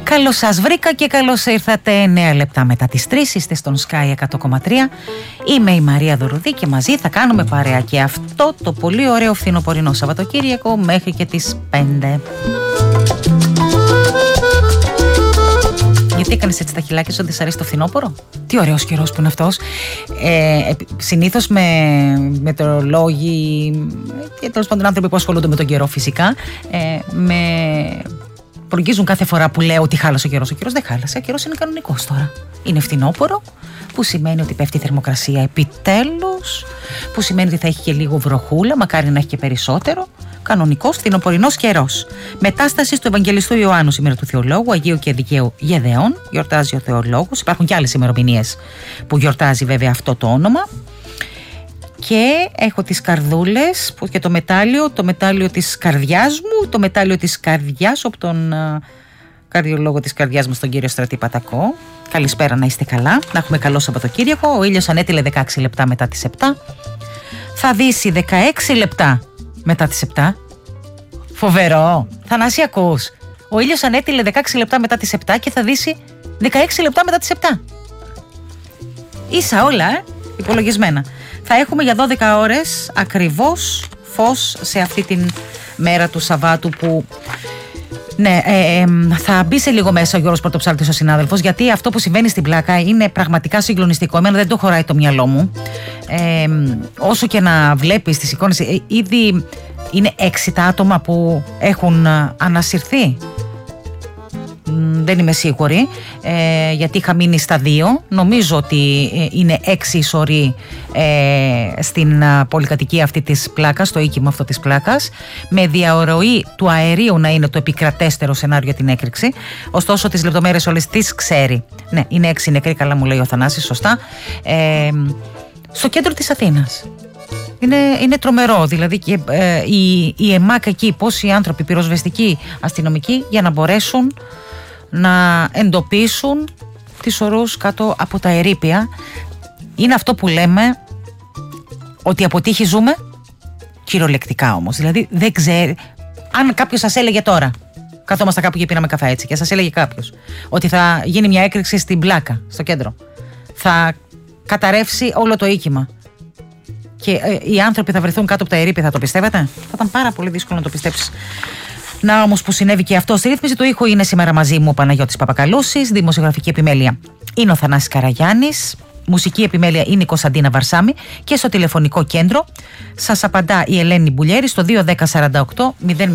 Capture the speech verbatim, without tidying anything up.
Καλώς σας βρήκα και καλώς ήρθατε. εννέα λεπτά μετά τις τρεις, είστε στον Sky εκατό κόμμα τρία. Είμαι η Μαρία Δωρουδή και μαζί θα κάνουμε παρέα και αυτό το πολύ ωραίο φθινοπορεινό Σαββατοκύριακο μέχρι και τις πέντε. Γιατί έκανες έτσι τα χειλάκια σου, ότι σ' αρέσει το φθινόπωρο? Τι ωραίος καιρός που είναι αυτός. Ε, συνήθως με μετεωρολόγοι και τέλος πάντων άνθρωποι που ασχολούνται με τον καιρό φυσικά ε, με προγγίζουν κάθε φορά που λέω ότι χάλασε ο καιρός. Ο καιρός δεν χάλασε, ο καιρός είναι κανονικός τώρα. Είναι φθινόπωρο, που σημαίνει ότι πέφτει η θερμοκρασία επιτέλους, που σημαίνει ότι θα έχει και λίγο βροχούλα, μακάρι να έχει και περισσότερο. Κανονικός φθινοπορεινός καιρός. Μετάσταση του Ευαγγελιστού Ιωάννου σήμερα του Θεολόγου, Αγίου και Δικαίου Γεδεών. Γιορτάζει ο Θεολόγος. Υπάρχουν και άλλες ημερομηνίες που γιορτάζει βέβαια αυτό το όνομα. Και έχω τις καρδούλες και το μετάλλιο, το μετάλλιο της καρδιάς μου, το μετάλλιο της καρδιάς από τον uh, καρδιολόγο της καρδιάς μας, τον κύριο Στρατή Πατακό. Καλησπέρα, να είστε καλά, να έχουμε καλό Σαββατοκύριακο. Ο ήλιος ανέτειλε δεκαέξι λεπτά μετά τις επτά. Θα δύσει δεκαέξι λεπτά μετά τις επτά. Φοβερό. Θανάση, ακούς? Ο ήλιος ανέτειλε δεκαέξι λεπτά μετά τις επτά και θα δύσει δεκαέξι λεπτά μετά τις επτά. Ίσα όλα, ε, υπολογισμένα. Θα έχουμε για δώδεκα ώρες ακριβώς φως σε αυτή την μέρα του Σαββάτου που... Ναι, ε, ε, θα μπει σε λίγο μέσα ο Γιώργος Πρωτοψάλτης, ο συνάδελφος, γιατί αυτό που συμβαίνει στην πλάκα είναι πραγματικά συγκλονιστικό. Εμένα δεν το χωράει το μυαλό μου. Ε, όσο και να βλέπεις τις εικόνες, ε, ήδη είναι έξι τα άτομα που έχουν ανασυρθεί. Δεν είμαι σίγουρη, ε, γιατί είχα μείνει στα δύο. Νομίζω ότι είναι έξι σωροί ε, στην πολυκατοικία αυτή της πλάκας, στο οίκημα αυτό της πλάκας, με διαρροή του αερίου να είναι το επικρατέστερο σενάριο για την έκρηξη. Ωστόσο τις λεπτομέρειες όλες τις ξέρει. Ναι, είναι έξι νεκροί, καλά μου λέει ο Θανάσης, σωστά. Ε, στο κέντρο της Αθήνας. Είναι, είναι τρομερό, δηλαδή και, ε, η, η ΕΜΑΚ εκεί, πόσοι άνθρωποι πυροσβεστικοί, αστυνομικοί, για να μπορέσουν να εντοπίσουν τις ορούς κάτω από τα ερείπια. Είναι αυτό που λέμε ότι από τύχη ζούμε, κυριολεκτικά όμως. Δηλαδή δεν ξέρει, αν κάποιος σας έλεγε τώρα, καθόμαστε κάπου και πίναμε καφέ έτσι, και σας έλεγε κάποιος ότι θα γίνει μια έκρηξη στην πλάκα, στο κέντρο, θα καταρρεύσει όλο το οίκημα και ε, οι άνθρωποι θα βρεθούν κάτω από τα ερείπια, θα το πιστεύετε? Θα ήταν πάρα πολύ δύσκολο να το πιστέψεις. Να όμως που συνέβη και αυτό. Στη ρύθμιση του ήχου είναι σήμερα μαζί μου ο Παναγιώτης Παπακαλούσης, δημοσιογραφική επιμέλεια είναι ο Θανάσης Καραγιάννης, μουσική επιμέλεια είναι η Κωνσταντίνα Βαρσάμη και στο τηλεφωνικό κέντρο σας απαντά η Ελένη Μπουλιέρη στο δύο ένα μηδέν σαράντα οκτώ μηδέν